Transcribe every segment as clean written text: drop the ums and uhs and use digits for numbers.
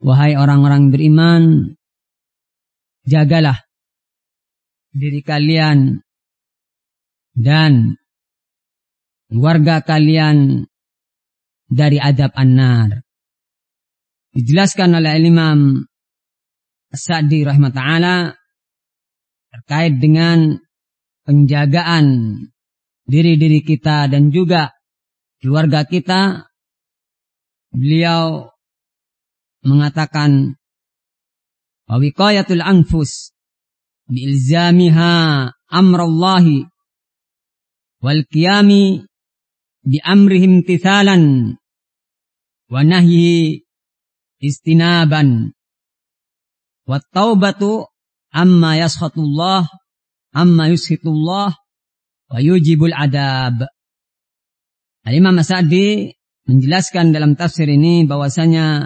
Wahai orang-orang beriman, jagalah diri kalian dan keluarga kalian dari adab an-nar. Dijelaskan oleh Imam As-Sa'di rahimahullah terkait dengan penjagaan diri-diri kita dan juga keluarga kita. Beliau mengatakan wa wiqayatul anfus biilzamiha amrallahi wal qiyami bi amrihim tithalan wa nahyi istinaban wat taubatu amma yaskhatullah amma yushitullah wa yujibul adab. Imam As-Sa'di menjelaskan dalam tafsir ini bahwasanya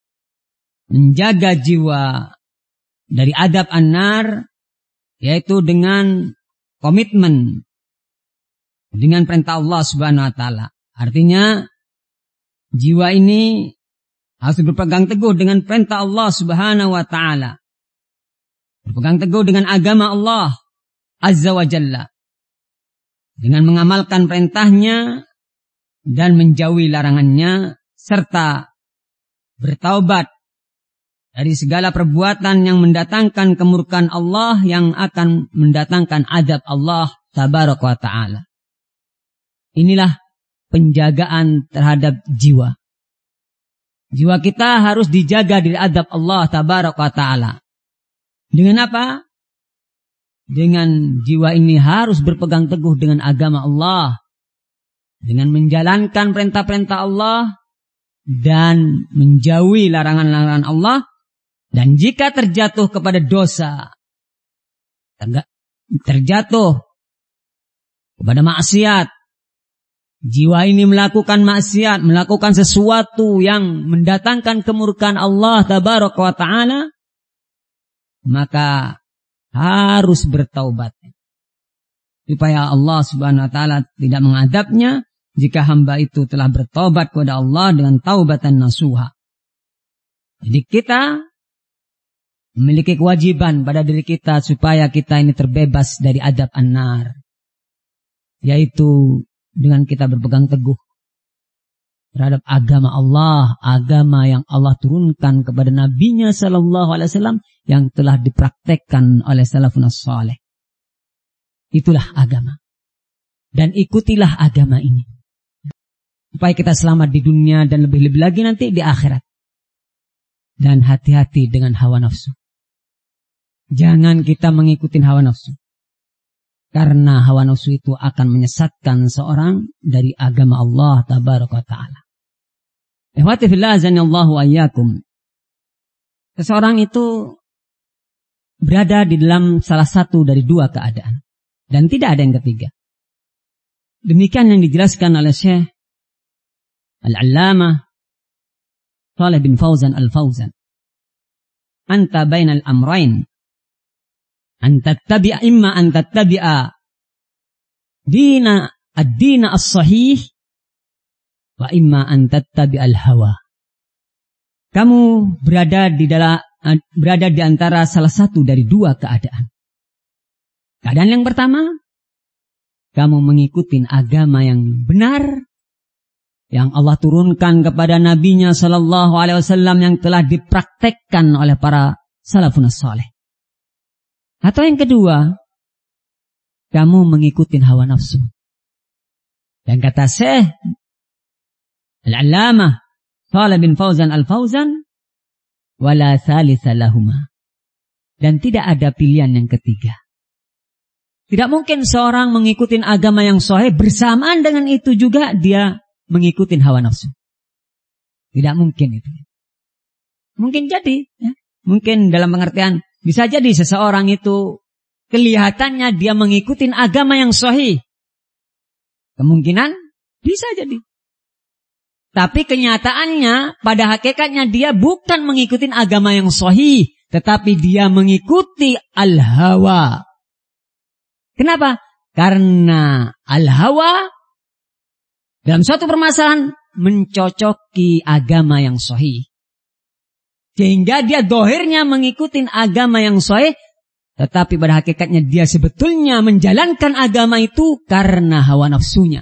menjaga jiwa dari adab an-nar yaitu dengan komitmen dengan perintah Allah Subhanahu wa taala. Artinya jiwa ini harus berpegang teguh dengan perintah Allah Subhanahu wa taala. Berpegang teguh dengan agama Allah Azza wa Jalla. Dengan mengamalkan perintahnya dan menjauhi larangannya serta bertaubat dari segala perbuatan yang mendatangkan kemurkaan Allah yang akan mendatangkan adab Allah Tabaraka wa Ta'ala. Inilah penjagaan terhadap jiwa. Jiwa kita harus dijaga dari adab Allah Tabaraka wa Ta'ala. Dengan apa? Dengan jiwa ini harus berpegang teguh dengan agama Allah. Dengan menjalankan perintah-perintah Allah dan menjauhi larangan-larangan Allah. Dan jika terjatuh kepada dosa, terjatuh kepada maksiat, jiwa ini melakukan maksiat, melakukan sesuatu yang mendatangkan kemurkaan Allah Tabaraka wa Ta'ala, maka harus bertaubat supaya Allah Subhanahu wa Ta'ala tidak mengadabnya jika hamba itu telah bertaubat kepada Allah dengan taubatan nasuha. Jadi kita memiliki kewajiban pada diri kita supaya kita ini terbebas dari adab an-nar, yaitu dengan kita berpegang teguh terhadap agama Allah, agama yang Allah turunkan kepada Nabi-Nya sallallahu alaihi wasallam yang telah dipraktekkan oleh salafun saleh. Itulah agama. Dan ikutilah agama ini supaya kita selamat di dunia dan lebih-lebih lagi nanti di akhirat. Dan hati-hati dengan hawa nafsu. Jangan kita mengikuti hawa nafsu. Karena hawa nafsu itu akan menyesatkan seorang dari agama Allah Tabaraka wa Ta'ala. Ikhwati fillah azanillahu wa iyyakum. Seseorang itu berada di dalam salah satu dari dua keadaan. Dan tidak ada yang ketiga. Demikian yang dijelaskan oleh Syekh Al-Allamah Shalih bin Fauzan Al-Fauzan. Anta bainal amrain. Anta tabi'a imma anta tabi'a dina ad-dina as-sahih wa imma anta tabi'al hawa. Kamu berada di antara salah satu dari dua keadaan. Keadaan yang pertama, kamu mengikuti agama yang benar yang Allah turunkan kepada Nabi-Nya sallallahu alaihi wasallam yang telah dipraktekkan oleh para salafun saleh. Atau yang kedua, kamu mengikuti hawa nafsu. Dan kata Syekh Al-Allamah Shalih bin Fauzan Al-Fauzan, wala thalitha lahuma. Dan tidak ada pilihan yang ketiga. Tidak mungkin seorang mengikuti agama yang sahih bersamaan dengan itu juga dia mengikuti hawa nafsu. Tidak mungkin itu. Mungkin jadi, ya. Mungkin dalam pengertian bisa jadi seseorang itu kelihatannya dia mengikuti agama yang sahih. Kemungkinan bisa jadi. Tapi kenyataannya pada hakikatnya dia bukan mengikuti agama yang sahih, tetapi dia mengikuti al-hawa. Kenapa? Karena al-hawa dalam suatu permasalahan mencocoki agama yang sahih. Sehingga dia dohirnya mengikuti agama yang sahih, tetapi pada hakikatnya dia sebetulnya menjalankan agama itu karena hawa nafsunya.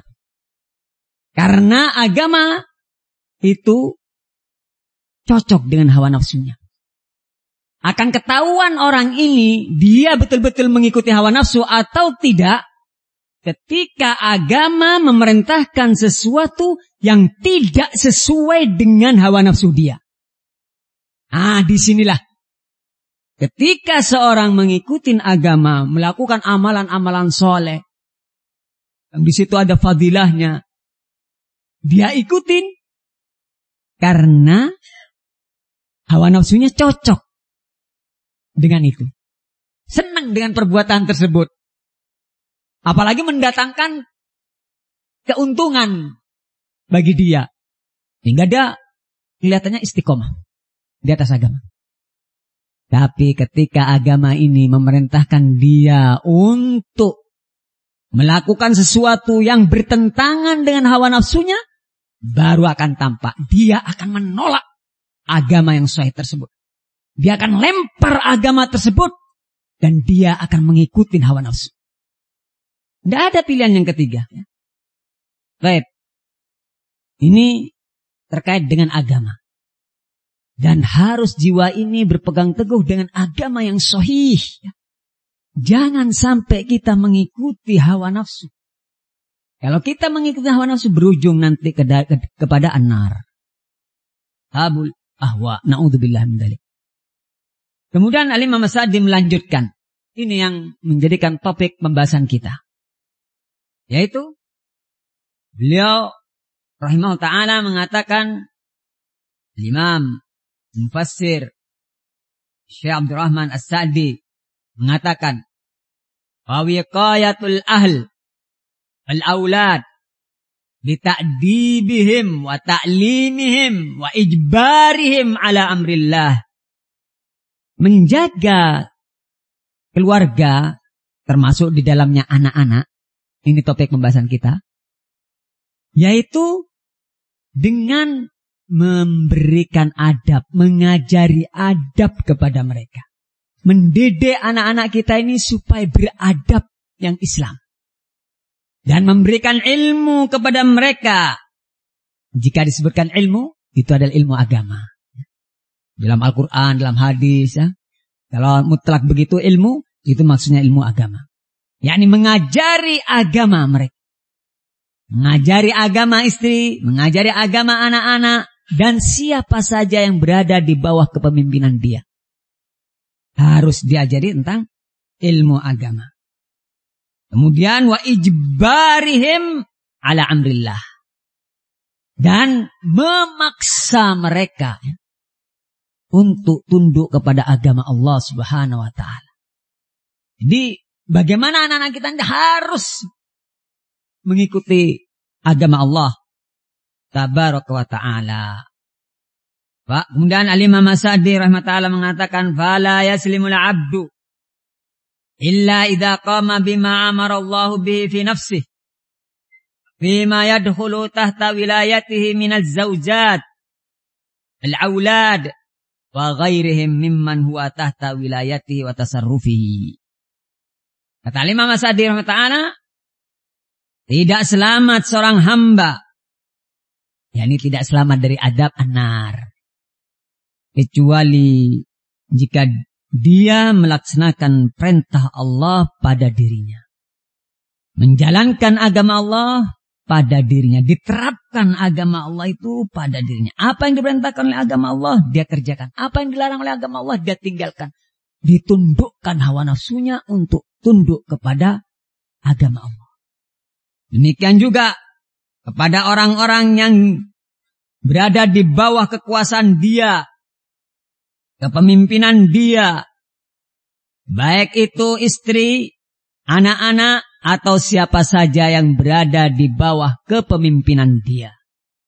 Karena agama itu cocok dengan hawa nafsunya. Akan ketahuan orang ini dia betul-betul mengikuti hawa nafsu atau tidak ketika agama memerintahkan sesuatu yang tidak sesuai dengan hawa nafsu dia. Disinilah ketika seorang mengikuti agama, melakukan amalan-amalan soleh, yang di situ ada fadilahnya, dia ikutin karena hawa nafsunya cocok dengan itu. Senang dengan perbuatan tersebut. Apalagi mendatangkan keuntungan bagi dia. Sehingga dia kelihatannya istiqomah di atas agama. Tapi ketika agama ini memerintahkan dia untuk melakukan sesuatu yang bertentangan dengan hawa nafsunya, baru akan tampak dia akan menolak agama yang sahih tersebut. Dia akan lempar agama tersebut dan dia akan mengikuti hawa nafsu. Tidak ada pilihan yang ketiga. Baik. Ini terkait dengan agama. Dan harus jiwa ini berpegang teguh dengan agama yang sahih. Jangan sampai kita mengikuti hawa nafsu. Kalau kita mengikuti hawa nafsu berujung nanti kepada an-nar. Habul ahwa. Na'udzubillah min dzalik. Kemudian Al-Imam As-Sa'di melanjutkan. Ini yang menjadikan topik pembahasan kita. Yaitu beliau rahimahullah ta'ala mengatakan, Imam Mufassir Syekh Abdurrahman As-Sa'di mengatakan, "Fawiqayatul ahl al-aulad bita'dibihim wa ta'limihim wa ijbarihim ala amrillah." Menjaga keluarga, termasuk di dalamnya anak-anak, ini topik pembahasan kita, yaitu dengan memberikan adab, mengajari adab kepada mereka. Mendidik anak-anak kita ini supaya beradab yang Islam. Dan memberikan ilmu kepada mereka. Jika disebutkan ilmu, itu adalah ilmu agama. Dalam Al-Quran, dalam hadis. Ya. Kalau mutlak begitu ilmu, itu maksudnya ilmu agama. Yakni mengajari agama mereka. Mengajari agama istri, mengajari agama anak-anak, dan siapa saja yang berada di bawah kepemimpinan dia. Harus diajari tentang ilmu agama. Kemudian wa ijbarihim ala amrillah. Dan memaksa mereka untuk tunduk kepada agama Allah Subhanahu wa ta'ala. Jadi bagaimana anak-anak kita harus mengikuti agama Allah tabaraka wa ta'ala. Kemudian Al-Imam As-Sa'di rahimahullah mengatakan, "Fala yaslimul 'abdu illa idza qama bima amara Allah bihi fi nafsihi bima yadkhulu tahta wilayatihi minaz zawjat al-aulad wa ghairihim mimman huwa tahta wilayatihi wa tasarrufihi." Kata Al-Imam As-Sa'di rahimahullah, tidak selamat seorang hamba, yakni tidak selamat dari adab an-nar, kecuali jika dia melaksanakan perintah Allah pada dirinya. Menjalankan agama Allah pada dirinya. Diterapkan agama Allah itu pada dirinya. Apa yang diperintahkan oleh agama Allah, dia kerjakan. Apa yang dilarang oleh agama Allah, dia tinggalkan. Ditundukkan hawa nafsunya untuk tunduk kepada agama Allah. Demikian juga kepada orang-orang yang berada di bawah kekuasaan dia, kepemimpinan dia, baik itu istri, anak-anak, atau siapa saja yang berada di bawah kepemimpinan dia.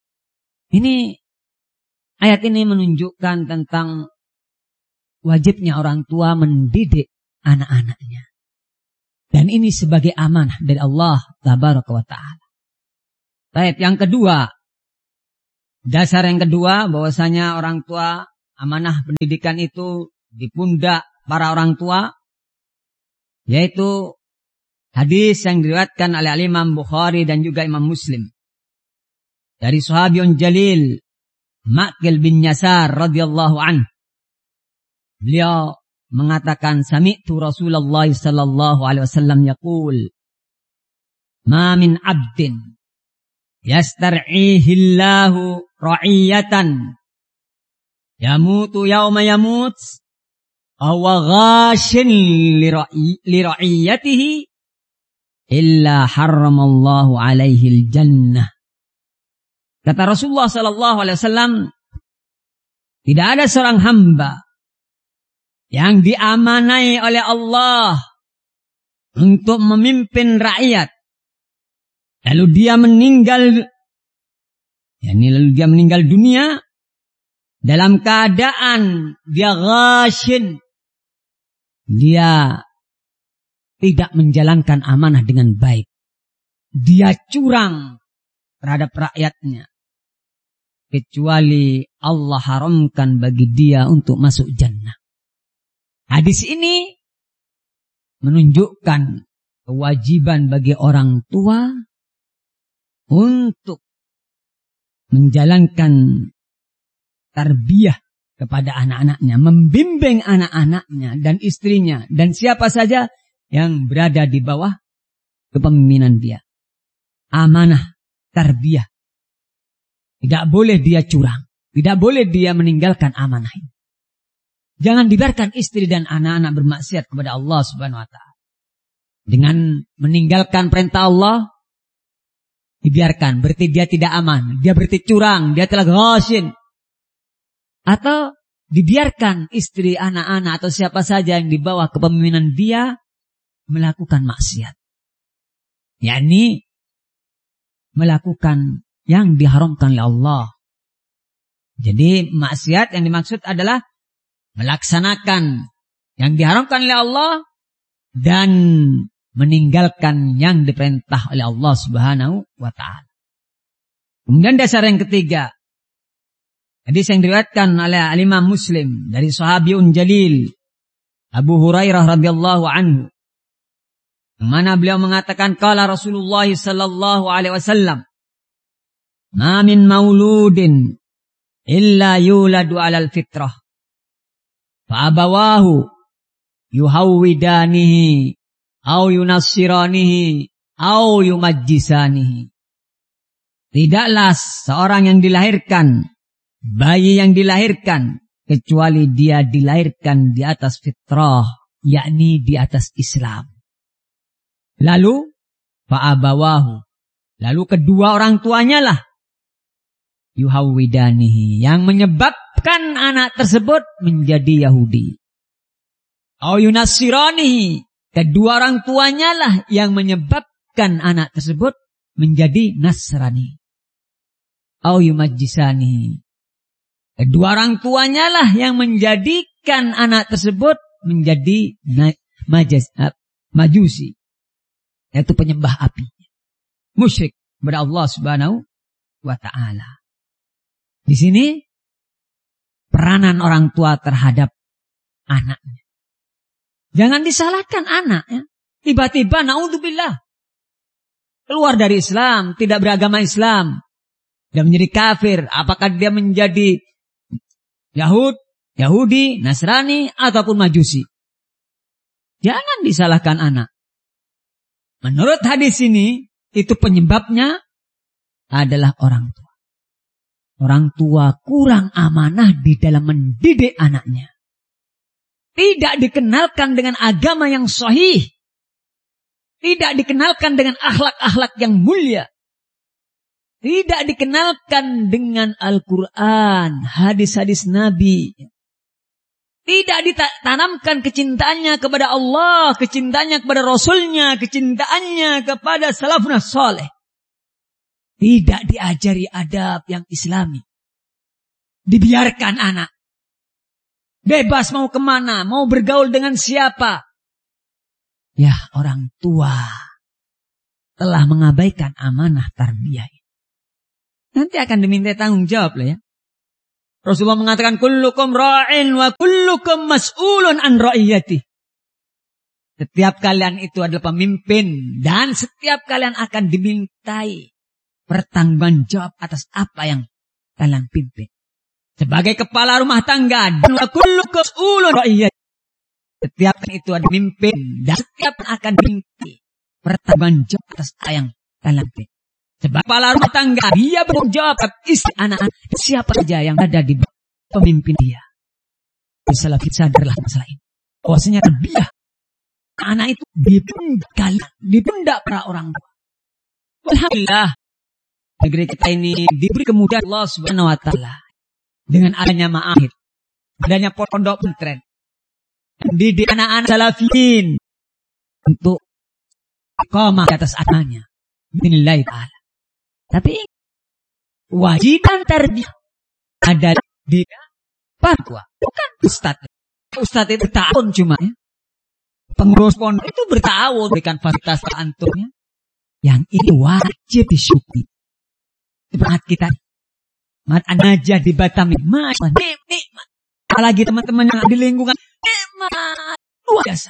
Ayat ini menunjukkan tentang wajibnya orang tua mendidik anak-anaknya. Dan ini sebagai amanah dari Allah tabaraka wa ta'ala. Baik, yang kedua, dasar yang kedua bahwasanya orang tua amanah pendidikan itu di pundak para orang tua, yaitu hadis yang diriwayatkan oleh Imam Bukhari dan juga Imam Muslim dari sahabiyun jalil Ma'qil bin Yasar radhiyallahu anhu. Beliau mengatakan, sami'tu Rasulullah sallallahu alaihi wasallam yaqul, ma min 'abdin yastar'ihi Allahu ra'iyatan yamutu yawma yamut aw ghashin li ra'iyatihi illa harramallahu alaihi al-jannah. Kata Rasulullah sallallahu alaihi wasallam, tidak ada seorang hamba yang diamanai oleh Allah untuk memimpin rakyat, lalu dia meninggal dunia dalam keadaan dia ghashin, dia tidak menjalankan amanah dengan baik, dia curang terhadap rakyatnya, kecuali Allah haramkan bagi dia untuk masuk jannah. Hadis ini menunjukkan kewajiban bagi orang tua untuk menjalankan tarbiyah kepada anak-anaknya, membimbing anak-anaknya dan istrinya dan siapa saja yang berada di bawah kepemimpinan dia. Amanah, tarbiyah. Tidak boleh dia curang, tidak boleh dia meninggalkan amanah ini. Jangan dibiarkan istri dan anak-anak bermaksiat kepada Allah Subhanahu wa ta'ala. Dengan meninggalkan perintah Allah, dibiarkan, berarti dia tidak aman, dia berarti curang, dia telah ghashin. Atau dibiarkan istri, anak-anak atau siapa saja yang di bawah kepemimpinan dia melakukan maksiat. yakni melakukan yang diharamkan oleh Allah. Jadi maksiat yang dimaksud adalah melaksanakan yang diharamkan oleh Allah dan meninggalkan yang diperintah oleh Allah Subhanahu wa taala. Kemudian dasar yang ketiga, hadis yang diriwayatkan oleh Imam Muslim dari sahabiyun jalil Abu Hurairah radhiyallahu anhu, yang mana beliau mengatakan qala Rasulullah sallallahu alaihi wasallam, ma min mauludin illa yuladu 'alal fitrah fa abawahu yuhawwidanihi au yunassiranihi au yumajjisanihi. Tidaklah seorang yang dilahirkan, bayi yang dilahirkan, kecuali dia dilahirkan di atas fitrah, yakni di atas Islam. Lalu fa'abawahu, lalu kedua orang tuanya lah yuhawwidanihi, yang menyebabkan anak tersebut menjadi Yahudi. Au yunassiranihi, kedua orang tuanya lah yang menyebabkan anak tersebut menjadi Nasrani. Au yumajjisani, kedua orang tuanya lah yang menjadikan anak tersebut menjadi majusi, yaitu penyembah api, musyrik kepada Allah Subhanahu wa taala. Di sini peranan orang tua terhadap anaknya. Jangan disalahkan anaknya. Tiba-tiba naudzubillah keluar dari Islam, tidak beragama Islam, dia menjadi kafir. Apakah dia menjadi Yahudi, Nasrani, ataupun Majusi? Jangan disalahkan anak. Menurut hadis ini, itu penyebabnya adalah orang tua. Orang tua kurang amanah di dalam mendidik anaknya. Tidak dikenalkan dengan agama yang sahih. Tidak dikenalkan dengan akhlak-akhlak yang mulia. Tidak dikenalkan dengan Al-Quran, hadis-hadis Nabi. Tidak ditanamkan kecintaannya kepada Allah, kecintaannya kepada Rasulnya, kecintaannya kepada salafun saleh. Tidak diajari adab yang islami. Dibiarkan anak bebas mau kemana, mau bergaul dengan siapa. Ya, orang tua telah mengabaikan amanah tarbiyah. Nanti akan diminta tanggung jawab lah ya. Rasulullah mengatakan kullukum ra'in wa kullukum mas'ulun an ra'iyati. Setiap kalian itu adalah pemimpin dan setiap kalian akan dimintai pertanggungjawab atas apa yang kalian pimpin. Sebagai kepala rumah tangga dan wa kullukum mas'ulun ra'iyati. Setiap kalian itu adalah pemimpin dan setiap akan dimintai pertanggungjawab atas apa yang kalian pimpin. Sebagai kepala rumah tangga, dia bertanggung jawab atas istri, anak-anak, siapa saja yang ada di pemimpin dia. Salafi sadarlah masalah ini. Bahwasanya terbiah anak itu dipunda para orang tua. Alhamdulillah, negeri kita ini diberi kemudahan Allah Subhanahu wa taala dengan adanya ma'ahid, adanya pondok pesantren. Didik anak-anak salafin untuk iqamah di atas anaknya. Bismillah taala. Tapi wajiban tarbiyah ada di fatwa, bukan ustaz. Ustaz itu bertahun cuma ya. Pengurus pondok itu bertahun berikan fasilitas antumnya. Yang ini wajib disyukuri. Semangat kita. Mat An-Najah di Batam nikmat. Apalagi teman-teman yang di lingkungan nikmat luar biasa.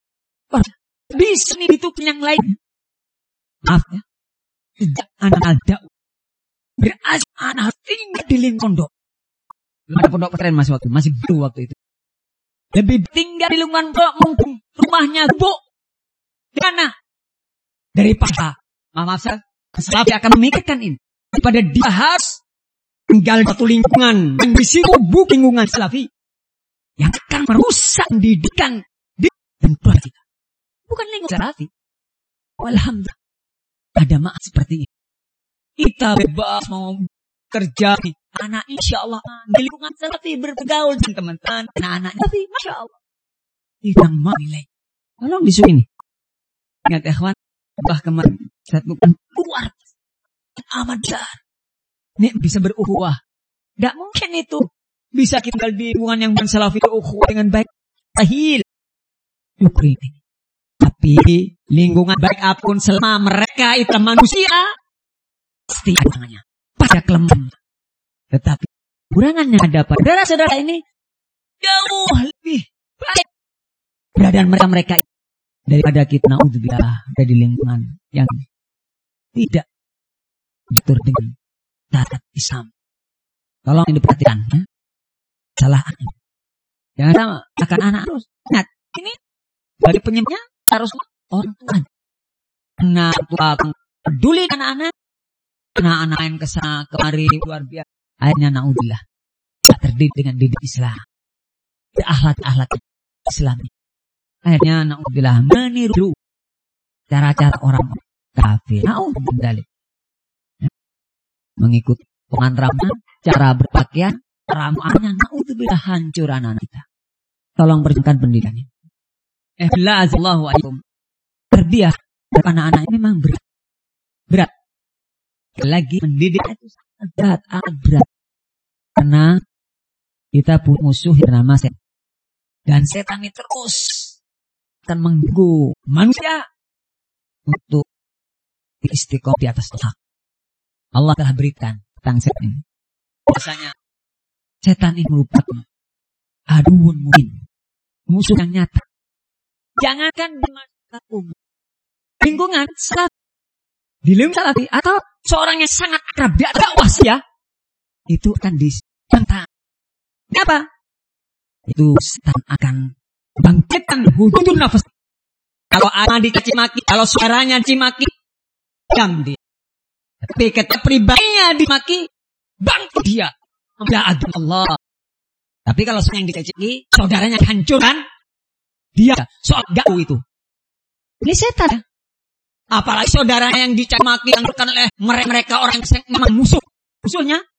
Bisa nih itu yang lain. Maaf ya. Sejak anak ada berasal anak tinggal di lingkungan pondok. Belum ada pondok pesantren masih baru waktu itu. Lebih tinggal di lingkungan pondok mungkin rumahnya gubuk. Di mana? Daripada maaf saya Salafi akan memikirkan ini. Daripada dia harus tinggal di satu lingkungan yang di situ bukan lingkungan Salafi yang akan merusak pendidikan dan keluarga kita. Bukan lingkungan Salafi. Alhamdulillah. Ada maaf seperti ini. Kita bebas mau kerja. Anak insya Allah di lingkungan Salafi bergaul dengan teman-teman. Anak-anak Salafi masya Allah. Tidak mau nilai. Tolong disuruh ini. Ingat ikhwan. Bah kemarin. Saya bukan keluar. Amat besar. Ini bisa berukhuwah. Tidak mungkin itu. Bisa kita tinggal di lingkungan yang bukan Salafi berukhuwah dengan baik. Tahil. Yukri ini. Tapi lingkungan baik apapun selama mereka itu manusia pasti ada kurangannya, pada kelemahan. Tetapi kurangannya ada pada saudara-saudara ini jauh lebih baik keberadaan mereka daripada kita naudzubillah ada di lingkungan yang tidak diatur dengan tata Islam. Tolong ini diperhatikan ya. Salah ini. Jangan sama akan anak harus ingat ini bagi penyebabnya harus orang tua. Anak tua peduli anak-anak. Anak-anak yang kesana kemari luar biasa. Akhirnya naudzubillah tidak terdidik dengan didik Islam. Akhlak Islam. Akhirnya naudzubillah meniru cara-cara orang kafir. Naudzubillah. Mengikut pengantarnya, cara berpakaian, ramahnya naudzubillah hancur anak kita. Tolong perjuangkan pendidikannya. Allahu alaikum. Terbiah anak-anak ini memang berat. Lagi mendidik itu sangat berat. Karena kita punya musuh yang bernama setan. Dan setan ini terus akan mengganggu manusia untuk istiqomah di atas hak. Allah telah berikan tentang setan ini. Biasanya setan ini merupakan aduun mungkin. Musuh yang nyata. Jangankan di masyarakat umum. Lingkungan Salafi. Di lingkungan Salafi atau seorang yang sangat akrab di dakwah ya. Itu akan ditentang. Kenapa? Itu setan akan bangkitkan hudud nafas. Kalau anak dicaci maki, kalau suaranya dicimaki, diam dia. Tapi ketika pribadinya dimaki, bangkit dia. Allah. Tapi kalau yang dicaci, saudaranya hancurkan. Dia soal gaul itu. Ini setan. Apalagi saudara yang dicamaki yang terkenal oleh mereka orang yang memang musuhnya